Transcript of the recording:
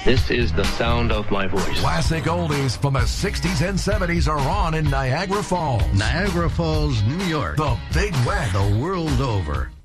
This is the sound of my voice. Classic oldies from the 60s and 70s are on in Niagara Falls. Niagara Falls, New York. The Big Wet. The world over.